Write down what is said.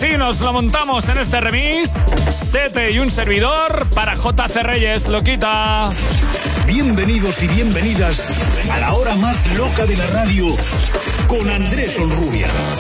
así nos lo montamos en este remix. Sete y un servidor para JC Reyes, Loquita. Bienvenidos y bienvenidas a la hora más loca de la radio con Andrés Olrubia.